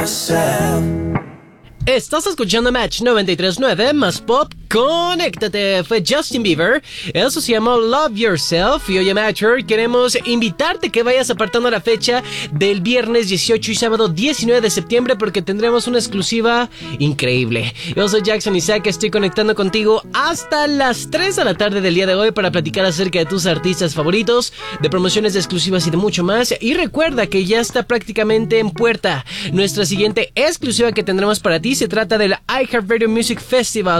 Estás escuchando Match 93.9 más pop. Conéctate, fue Justin Bieber. Eso se llamó Love Yourself. Y oye, Matcher, queremos invitarte que vayas apartando la fecha del viernes 18 y sábado 19 de septiembre, porque tendremos una exclusiva increíble. Yo soy Jackson Isaac, estoy conectando contigo hasta las 3 de la tarde del día de hoy para platicar acerca de tus artistas favoritos, de promociones exclusivas y de mucho más. Y recuerda que ya está prácticamente en puerta nuestra siguiente exclusiva que tendremos para ti. Se trata del iHeartRadio Music Festival